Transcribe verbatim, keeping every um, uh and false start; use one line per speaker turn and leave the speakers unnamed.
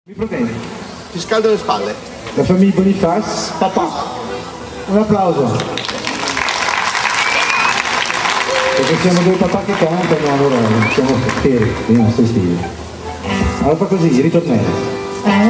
Mi protendi.
Ti scaldo le spalle.
La famiglia Bonifaz.
Papà.
Un applauso. Perché siamo due papà che cantano, allora siamo fieri dei nostri stili. Allora fa così, ritornello.